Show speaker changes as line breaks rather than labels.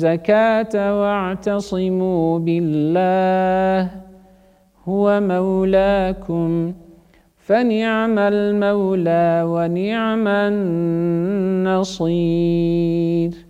الزكاة واعتصموا بالله هو مولاكم فنعم المولى ونعم النصير.